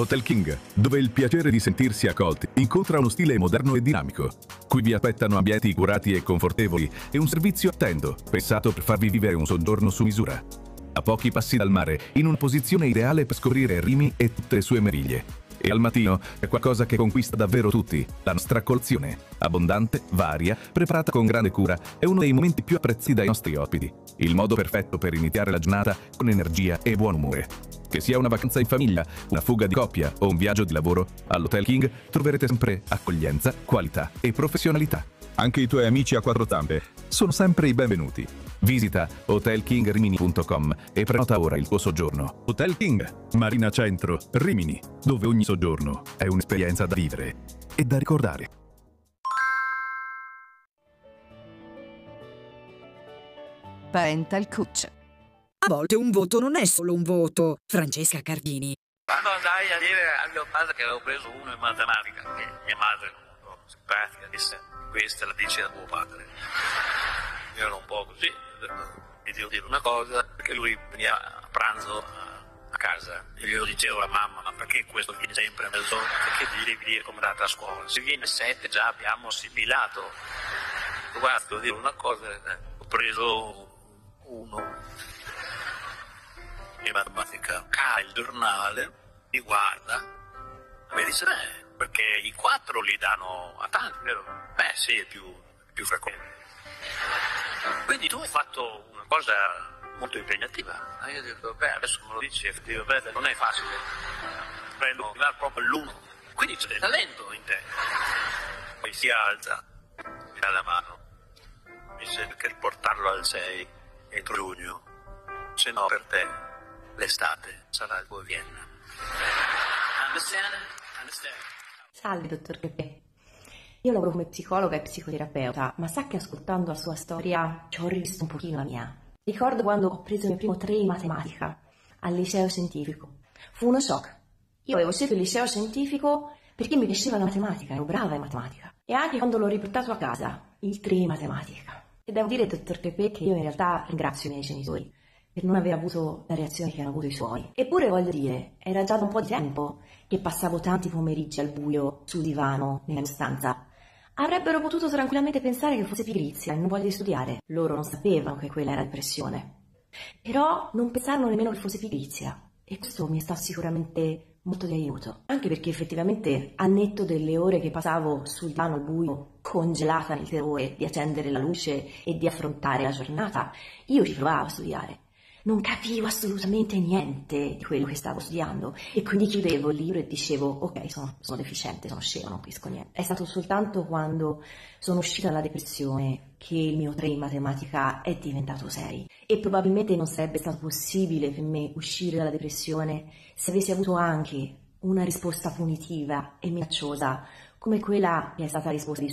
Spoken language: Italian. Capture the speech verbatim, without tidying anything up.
Hotel King, dove il piacere di sentirsi accolti incontra uno stile moderno e dinamico. Qui vi aspettano ambienti curati e confortevoli e un servizio attento, pensato per farvi vivere un soggiorno su misura. A pochi passi dal mare, in una posizione ideale per scoprire Rimini e tutte le sue meraviglie. E al mattino è qualcosa che conquista davvero tutti, la nostra colazione. Abbondante, varia, preparata con grande cura, è uno dei momenti più apprezzati dai nostri ospiti. Il modo perfetto per iniziare la giornata con energia e buon umore. Che sia una vacanza in famiglia, una fuga di coppia o un viaggio di lavoro, all'Hotel King troverete sempre accoglienza, qualità e professionalità. Anche i tuoi amici a quattro zampe sono sempre i benvenuti. Visita hotel king rimini punto com e prenota ora il tuo soggiorno. Hotel King, Marina Centro, Rimini, dove ogni soggiorno è un'esperienza da vivere e da ricordare. Parental Coach. A volte un voto non è solo un voto. Francesca Cardini. Quando andai a dire a mio padre che avevo preso uno in matematica, che mia madre, molto simpatica, disse: questa la dice a tuo padre. Io ero un po' così, mi devo dire una cosa, perché lui veniva a pranzo a casa e io dicevo alla mamma: ma perché questo viene sempre a mezz'ora? Perché gli devi dire come è andata a scuola? Se viene a sette già abbiamo assimilato. Guarda, devo dire una cosa, ho preso uno in matematica, ha il giornale, mi guarda, mi dice: beh, perché i quattro li danno a tanti, vero? Beh sì, è più, più frequente. Quindi tu hai fatto una cosa molto impegnativa. E io dico: beh, adesso me lo dici, effettivamente non è facile. Prendo arrivare proprio all'uno. Quindi c'è del talento in te. Poi si alza, mi dà la mano, mi dice: perché portarlo al sei entro giugno, se no per te l'estate sarà il tuo Vienna. Understand? Understand? Salve, dottor Pepe. Io lavoro come psicologa e psicoterapeuta, ma sa che ascoltando la sua storia ci ho rivisto un pochino la mia. Ricordo quando ho preso il mio primo tre in matematica al liceo scientifico. Fu uno shock. Io avevo scelto il liceo scientifico perché mi piaceva la matematica, ero brava in matematica. E anche quando l'ho riportato a casa, il tre in matematica. E devo dire, dottor Pepe, che io in realtà ringrazio i miei genitori per non aver avuto la reazione che hanno avuto i suoi. Eppure voglio dire, era già da un po' di tempo che passavo tanti pomeriggi al buio, sul divano, nella mia stanza. Avrebbero potuto tranquillamente pensare che fosse pigrizia e non voglia di studiare. Loro non sapevano che quella era depressione. Però non pensarono nemmeno che fosse pigrizia. E questo mi è stato sicuramente molto di aiuto. Anche perché effettivamente, a netto delle ore che passavo sul divano al buio, congelata nel terrore di accendere la luce e di affrontare la giornata, io riprovavo a studiare. Non capivo assolutamente niente di quello che stavo studiando e quindi chiudevo il libro e dicevo: ok, sono, sono deficiente, sono scema, non capisco niente. È stato soltanto quando sono uscita dalla depressione che il mio tre in matematica è diventato sei. E probabilmente non sarebbe stato possibile per me uscire dalla depressione se avessi avuto anche una risposta punitiva e minacciosa come quella che è stata la risposta di